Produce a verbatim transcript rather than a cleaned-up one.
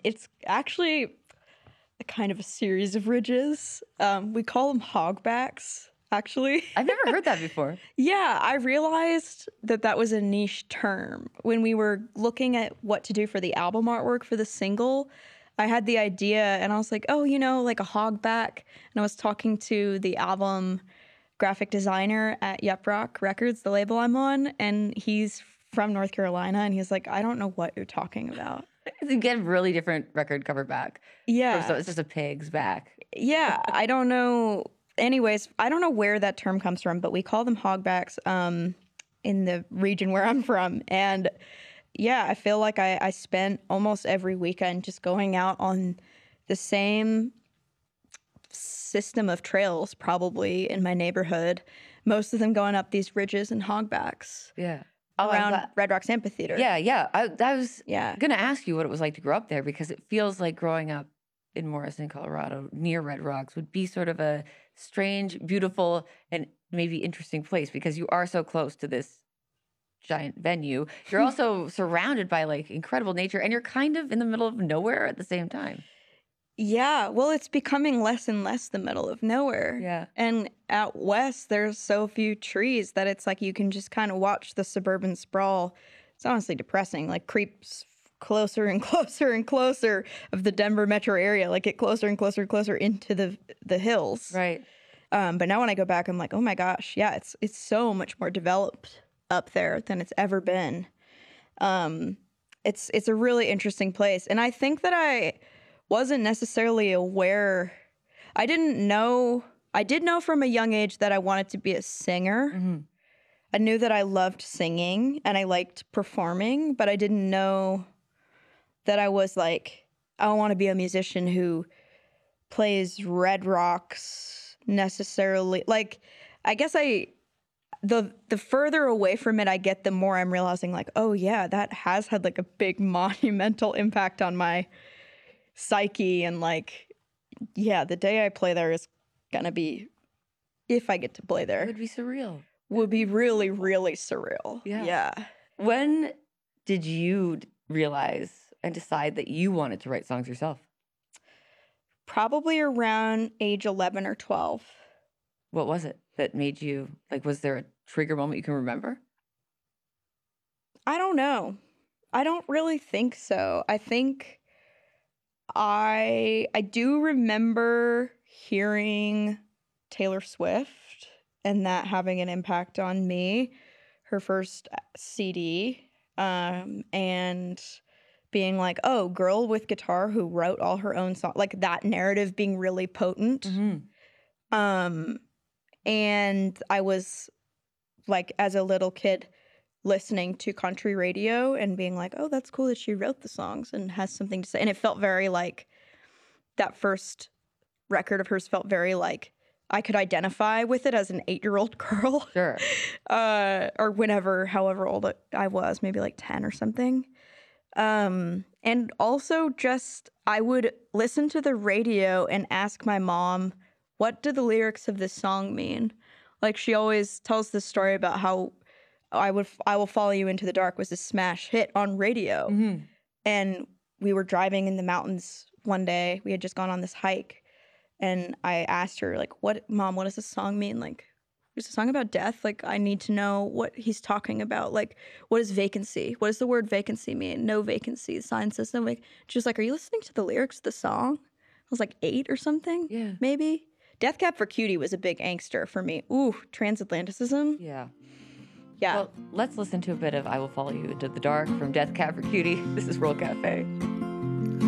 it's actually a kind of a series of ridges. Um, we call them hogbacks, actually. I've never heard that before. Yeah, I realized that that was a niche term. When we were looking at what to do for the album artwork for the single, I had the idea and I was like, oh, you know, like a hogback. And I was talking to the album graphic designer at Yup Rock Records, the label I'm on, and he's from North Carolina, and he's like, I don't know what you're talking about. You get a really different record cover back. Yeah. So it's just a pig's back. Yeah, I don't know. Anyways, I don't know where that term comes from, but we call them hogbacks um, in the region where I'm from. And yeah, I feel like I, I spent almost every weekend just going out on the same system of trails probably in my neighborhood, most of them going up these ridges and hogbacks. Yeah. Oh, around Red Rocks Amphitheater. Yeah, yeah. I, I was yeah. going to ask you what it was like to grow up there, because it feels like growing up in Morrison, Colorado, near Red Rocks would be sort of a strange, beautiful, and maybe interesting place, because you are so close to this giant venue. You're also surrounded by like incredible nature, and you're kind of in the middle of nowhere at the same time. Yeah, well, it's becoming less and less the middle of nowhere. Yeah. And out west, there's so few trees that it's like you can just kind of watch the suburban sprawl. It's honestly depressing, like creeps closer and closer and closer of the Denver metro area, like get closer and closer and closer into the the hills. Right. Um, but now when I go back, I'm like, oh my gosh, yeah, it's it's so much more developed up there than it's ever been. Um, it's it's a really interesting place. And I think that I wasn't necessarily aware. I didn't know. I did know from a young age that I wanted to be a singer. Mm-hmm. I knew that I loved singing and I liked performing, but I didn't know that I was like, I want to be a musician who plays Red Rocks necessarily. Like, I guess I, the the further away from it I get, the more I'm realizing like, oh yeah, that has had like a big monumental impact on my psyche, and like, yeah, the day I play there is gonna be, if I get to play there, it would be surreal. Would be really, really surreal. Yeah. Yeah. When did you realize and decide that you wanted to write songs yourself? Probably around age eleven or twelve. What was it that made you, like, was there a trigger moment you can remember? I don't know. I don't really think so. I think I I do remember hearing Taylor Swift and that having an impact on me, her first C D, um, and being like, oh, girl with guitar who wrote all her own songs, like that narrative being really potent. Mm-hmm. Um, and I was like, as a little kid, listening to country radio and being like, oh, that's cool that she wrote the songs and has something to say. And it felt very like, that first record of hers felt very like, I could identify with it as an eight-year-old girl. Sure. uh, or whenever, however old I was, maybe like ten or something. Um, and also just, I would listen to the radio and ask my mom, what do the lyrics of this song mean? Like, she always tells this story about how I would, I Will Follow You Into the Dark was a smash hit on radio. Mm-hmm. And we were driving in the mountains one day. We had just gone on this hike. And I asked her, like, what, Mom, what does this song mean? Like, is a song about death? Like, I need to know what he's talking about. Like, what is vacancy? What does the word vacancy mean? No vacancy. Sign says no vacancy. She was like, are you listening to the lyrics of the song? I was like eight or something. Yeah. Maybe. Death Cab for Cutie was a big angster for me. Ooh, transatlanticism. Yeah. Yeah. Well, let's listen to a bit of I Will Follow You Into the Dark from Death Cab for Cutie. This is World Cafe.